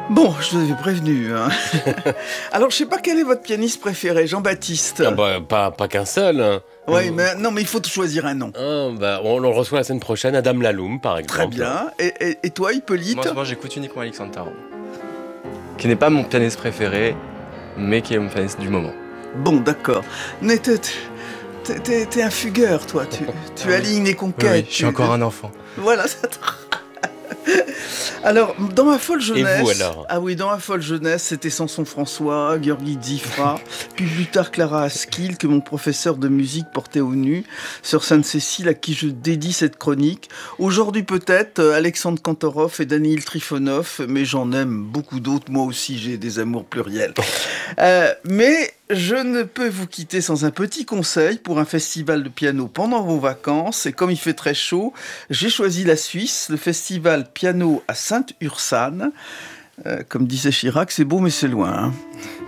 Bon, je vous avais prévenu, hein. Alors, je sais pas quel est votre pianiste préféré, Jean-Baptiste. Ah bah, pas qu'un seul. Hein. Oui, mais non, mais il faut choisir un nom. Ah, bah, on le reçoit la semaine prochaine, Adam Laloum, par exemple. Très bien. Et toi, Hippolyte? Moi, j'écoute uniquement Alexandre Tarot, qui n'est pas mon pianiste préféré, mais qui est mon pianiste du moment. Bon, d'accord. Mais t'es un fugueur, toi. Tu alignes les conquêtes. Oui, je suis encore un enfant. Voilà, ça te... Alors, dans ma folle jeunesse... Et vous, alors? Ah oui, dans ma folle jeunesse, c'était Samson François, György Dzifra, puis plus tard Clara Askill, que mon professeur de musique portait au nu, Sœur Sainte-Cécile, à qui je dédie cette chronique. Aujourd'hui peut-être, Alexandre Kantorov et Daniil Trifonov, mais j'en aime beaucoup d'autres. Moi aussi, j'ai des amours pluriels. Mais je ne peux vous quitter sans un petit conseil pour un festival de piano pendant vos vacances. Et comme il fait très chaud, j'ai choisi la Suisse, le festival piano à Sainte-Ursane. Comme disait Chirac, c'est beau mais c'est loin, hein.